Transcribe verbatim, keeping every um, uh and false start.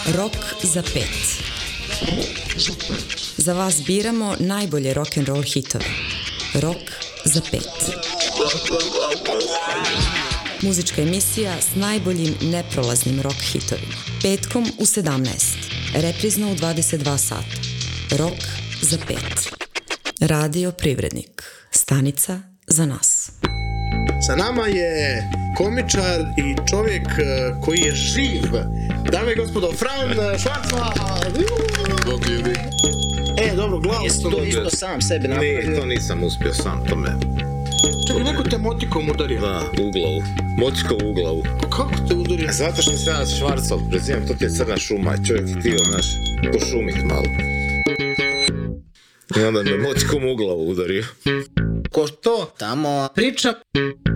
Rok za pet. Za vas biramo najbolje rock'n'roll hitove. Rok za pet. Muzička emisija s najboljim neprolaznim rock hitovima. Petkom u sedamnaest. Reprizno u dvadeset dva sata. Rok za pet. Radio Privrednik. Stanica za nas. Sa nama je komičar i čovjek koji je živ. Dame i gospodo, Fran Švarcman. Bog ljudi. E, dobro, glavu. Jesi to isto sam sebe napravio? Ne, to nisam uspio sam, to me... Čekaj, neko te motikom udario. Da, u glavu. Motikom u glavu. Kako te udario? Zato što se ja Švarcov prezivam, to ti je crna šuma i čovjek htio, znaš, pošumit malo. I onda me motikom u glavu udario. Ko to tamo priča?